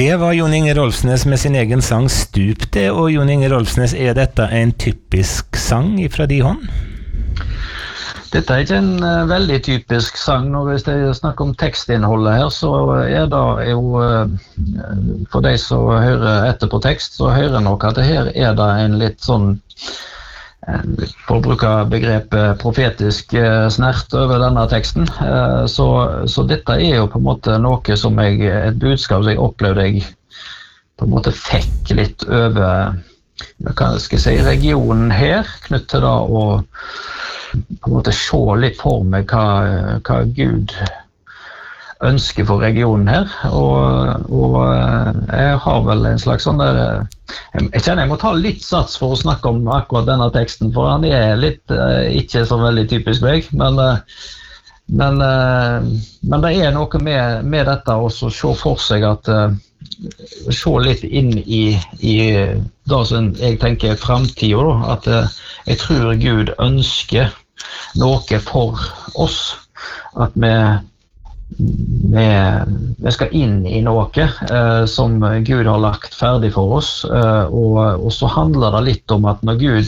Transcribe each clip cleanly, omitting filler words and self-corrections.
Det var Jon Inge Rolfsnes med sin egen sang Stup det, og Jon Inge Rolfsnes, dette en typisk sang fra de hånd? Dette ikke en veldig typisk sang, og hvis jeg snakker om tekstinnholdet her, så det jo, for de som hører etter på tekst, så hører nok at her det en litt sånn, for å bruke begrepet profetisk snert over denne teksten, så dette jo på en måte noe som et budskap som jeg opplevde jeg på en måte fikk litt over, hva skal jeg si, regionen her, knytt til det å på en måte se litt for meg hva Gud ønsker for regionen her, og jeg har vel en slags sånn der, jeg kjenner jeg må ta litt sats for å snakke om akkurat denne teksten, for han litt, ikke så veldig typisk meg, men det noe med dette også å se for seg at se litt inn i det som jeg tenker fremtiden da, at jeg tror Gud ønsker noe for oss, at vi skal inn i noe som Gud har lagt ferdig for oss, og så handler det litt om at når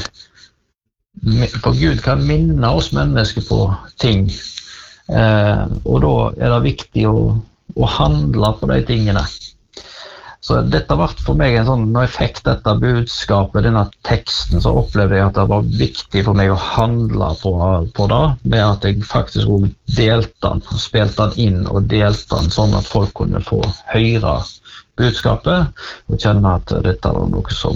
for Gud kan minne oss mennesker på ting, og da det viktig å handle på de tingene. Så dette var for meg en sånn, når jeg fikk dette budskapet, denne teksten, så opplevde jeg at det var viktig for meg å handle på det, med at jeg faktisk også delte den, spilte den inn og delte den, sånn at folk kunne få høre budskapet, og kjenne at dette var noe som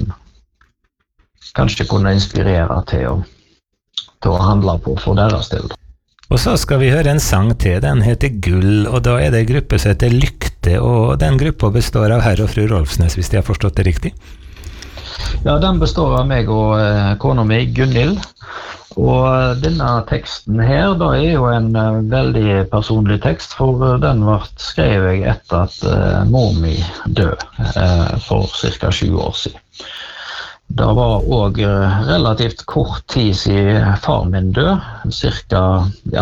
kanskje kunne inspirere til å handle på for deres del. Og så skal vi høre en sang til, den heter Gull, og da det en gruppe som heter Lykte, og den gruppa består av herr og fru Rolfsnes, hvis jeg har forstått det riktig? Ja, den består av meg og kona mi, Gunhild, og denne teksten her, da jo en veldig personlig tekst, for den ble skrevet etter at mor mi døde for cirka 20 år siden. Det var også relativt kort tid siden far min død, cirka, ja,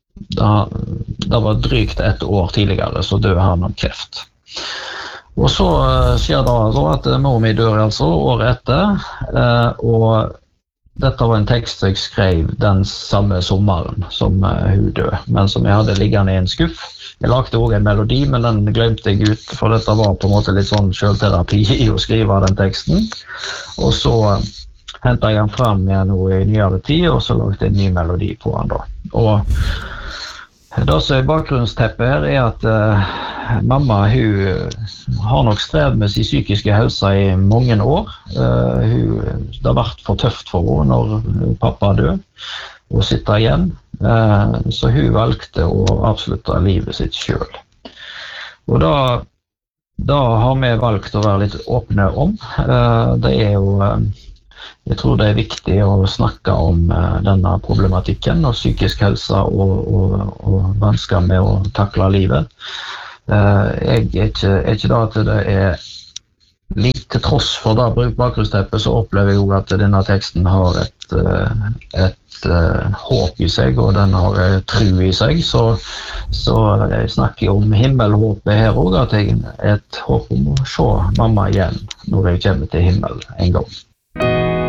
det var drygt 1 år tidligere, så døde han av kreft. Og så skjer det så at mor mi dør altså året etter, og dette var en tekst jeg skrev den samme sommeren som hun døde, men som jeg hadde liggende i en skuff. Jeg lagde også en melodi, men den glemte jeg ut, for dette var på en måte litt sånn selvterapi i å skrive den teksten. Og så hentet jeg den frem igjen i nyere tid, og så lagde jeg en ny melodi på den da. Og det som bakgrunnsteppet her at mamma, hun har nok strevet med sin psykiske helse i mange år. Det har vært for tøft for henne når pappa døde, og sitte igjen. Så hun valgte å avslutte livet sitt selv. Og da har vi valgt å være litt åpne om. Det jo, jeg tror det viktig å snakke om denne problematikken og psykisk helse og vansker med å takle livet. Jeg ikke da at det litt til tross for det bakgrunnsteppet, så opplever jeg jo at denne teksten har et håp i seg, og den har tro i seg, så jeg snakker om himmelhåpet her også, at jeg et håp om å se mamma igjen når jeg kommer til himmel en gang.